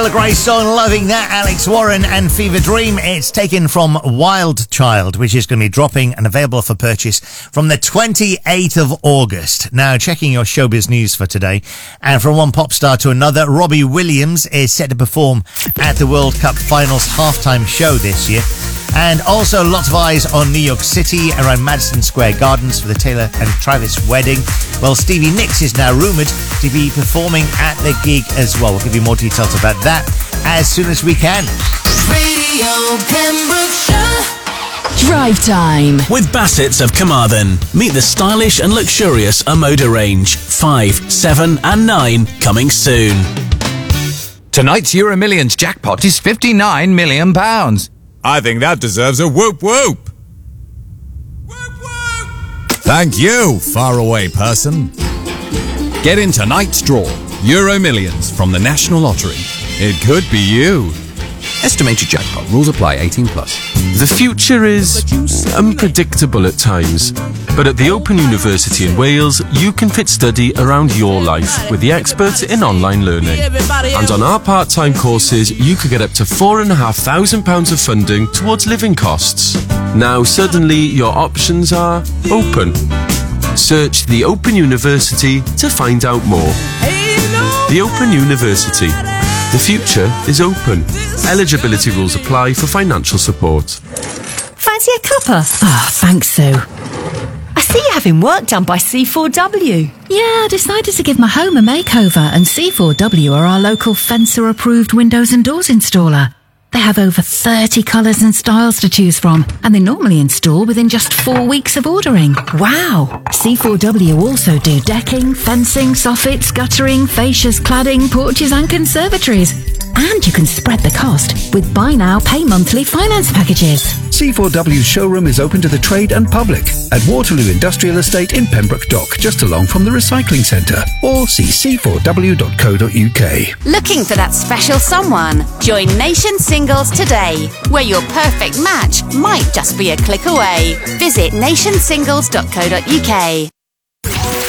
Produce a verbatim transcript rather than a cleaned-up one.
A great song, loving that. Alex Warren and Fever Dream. It's taken from Wild Child, which is going to be dropping and available for purchase from the twenty-eighth of August. Now, checking your showbiz news for today, and from one pop star to another, Robbie Williams is set to perform at the World Cup Finals halftime show this year. And also lots of eyes on New York City around Madison Square Gardens for the Taylor and Travis wedding. Well, Stevie Nicks is now rumoured to be performing at the gig as well. We'll give you more details about that as soon as we can. Radio Pembrokeshire. Drive time with Bassett's of Carmarthen. Meet the stylish and luxurious Omoda range. five, seven and nine coming soon. Tonight's Euro Millions jackpot is fifty-nine million pounds. I think that deserves a whoop whoop. Whoop whoop. Thank you, faraway person. Get in tonight's draw. Euro Millions from the National Lottery. It could be you. Estimated jackpot. Rules apply. eighteen plus. The future is unpredictable at times, but at the Open University in Wales, you can fit study around your life with the experts in online learning. And on our part-time courses, you could get up to four and a half thousand pounds of funding towards living costs. Now suddenly your options are open. Search the Open University to find out more. The Open University. The future is open. Eligibility rules apply for financial support. Fancy a cuppa? Ah, oh, thanks, Sue. I see you're having work done by C four W. Yeah, I decided to give my home a makeover, and C four W are our local Fencer-approved windows and doors installer. They have over thirty colours and styles to choose from, and they normally install within just four weeks of ordering. Wow! C four W also do decking, fencing, soffits, guttering, fascias, cladding, porches and conservatories. And you can spread the cost with buy now, pay monthly finance packages. C four W's showroom is open to the trade and public at Waterloo Industrial Estate in Pembroke Dock, just along from the recycling centre, or see c four w dot co dot u k. Looking for that special someone? Join Nation Singles today, where your perfect match might just be a click away. Visit nation singles dot co dot u k.